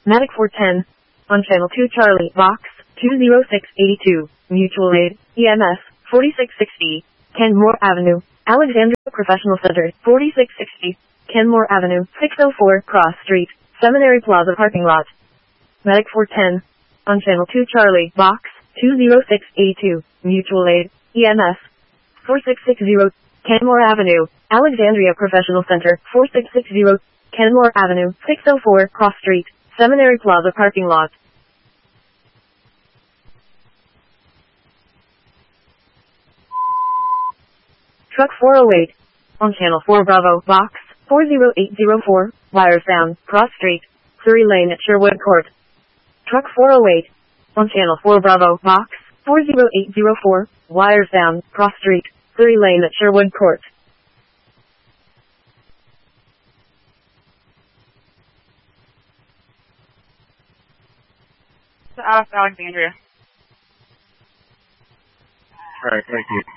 Medic 410. On channel 2 Charlie, box 20682, mutual aid, EMS 4660, Kenmore Avenue, Alexandria Professional Center 4660, Kenmore Avenue, 604 Cross Street, Seminary Plaza parking lot. Medic 410. On channel 2 Charlie, box 20682, mutual aid, EMS 4660, Kenmore Avenue, Alexandria Professional Center 4660, Kenmore Avenue, 604 Cross Street, Seminary Plaza parking lot. Truck 408. On channel 4 Bravo, box 40804, wires down, Cross Street, Surrey Lane at Sherwood Court. Truck 408. On channel 4 Bravo, box 40804, wires down, Cross Street, Surrey Lane at Sherwood Court. Out of Alexandria. Alright, thank you.